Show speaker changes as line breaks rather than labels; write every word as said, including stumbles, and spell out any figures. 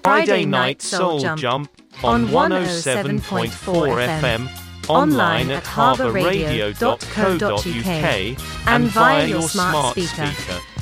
Friday Night Soul Jump on one oh seven point four F M, online at harbour radio dot co dot U K, and via your smart speaker.